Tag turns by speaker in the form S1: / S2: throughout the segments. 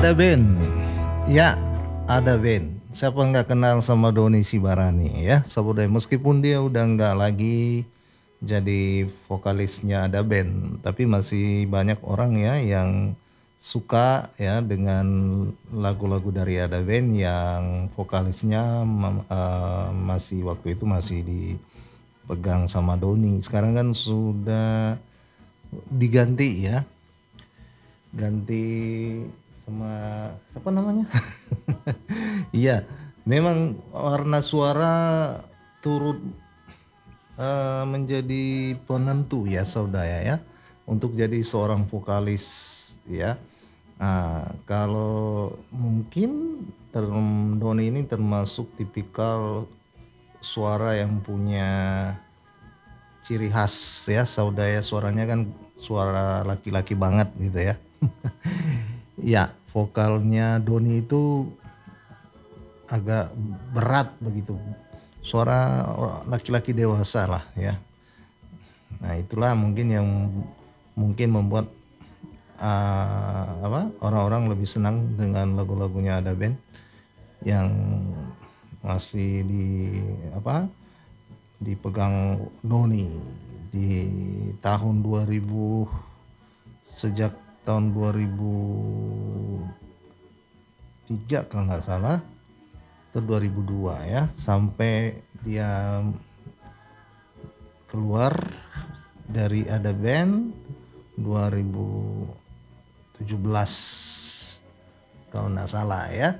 S1: Ada band, ya ada band. Siapa nggak kenal sama Doni Sibarani ya, saudara. Meskipun dia udah nggak lagi jadi vokalisnya Ada band, tapi masih banyak orang ya yang suka ya dengan lagu-lagu dari Ada band yang vokalisnya masih waktu itu masih dipegang sama Doni. Sekarang kan sudah diganti ya, ganti sama siapa namanya? Iya, memang warna suara turut menjadi penentu ya saudara ya untuk jadi seorang vokalis ya. Nah, kalau mungkin Doni ini termasuk tipikal suara yang punya ciri khas ya saudara, suaranya kan suara laki-laki banget gitu ya. Ya, vokalnya Doni itu agak berat begitu. Suara laki-laki dewasa lah ya. Nah, itulah mungkin yang mungkin membuat orang-orang lebih senang dengan lagu-lagunya Ada band yang masih dipegang Doni di tahun 2000, sejak tahun 2003 kalau nggak salah atau 2002 ya, sampai dia keluar dari Ada band 2017 kalau nggak salah ya.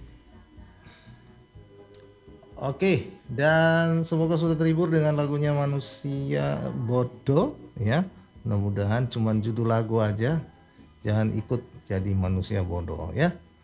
S1: Oke, dan semoga sudah terhibur dengan lagunya Manusia Bodoh ya. Mudah-mudahan cuman judul lagu aja, jangan ikut jadi manusia bodoh ya.